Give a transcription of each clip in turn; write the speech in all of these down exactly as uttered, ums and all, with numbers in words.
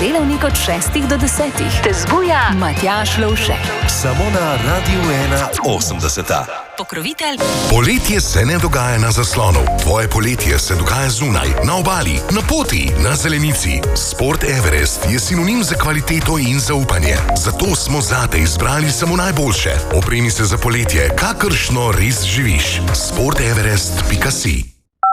delavnik od šestih do desetih. Te zbuja Matjaž Lovše. Samo na Radiu ena osemdeseta. Pokrovitelj. Poletje se ne dogaja na zaslonu. Tvoje poletje se dogaja zunaj, na obali, na poti, na zelenici. Sport Everest je sinonim za kvaliteto in zaupanje. Zato smo zate izbrali samo najboljše. Opremi se za poletje, kakršno res živiš. sport everest pika si.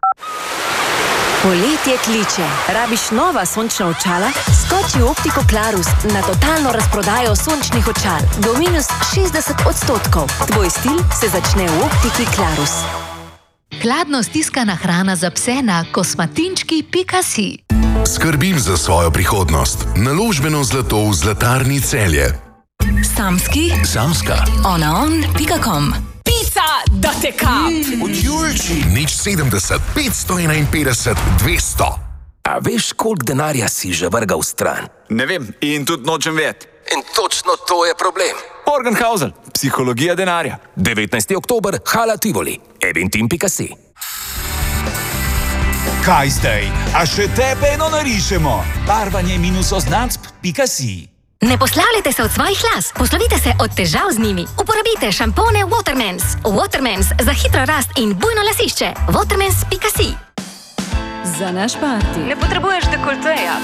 Poletje kliče. Rabiš nova sončna očala? Skoči v Optiko Klarus na totalno razprodajo sončnih očal. Do minus šestdeset odstotkov. Tvoj stil se začne v Optiki Klarus. Hladno stiskana hrana za pse na kosmatinčki pika si. Skrbim za svojo prihodnost. Naložbeno zlato v Zlatarni Celje. Samski. Samska. onaon pika com. Pica da te kap. Od Julči. Nič sedemdeset, petsto enainpetdeset, dvesto. A veš, koliko denarja si že vrgal stran? Ne vem in tudi nočem vedeti. In točno to je problem. Morgenhausen, psihologija denarja. devetnajsti oktober, Hala Tivoli, eventim pika si. Kaj zdaj? A še tebe eno narišemo? Barvanje minus označb pika si. Ne poslavljajte se od svojih las, poslovite se od težav z njimi. Uporabite šampone Watermans. Watermans za hitro rast in bujno lasišče. Watermans pika si. Za naš party. Ne potrebuješ dekolteja.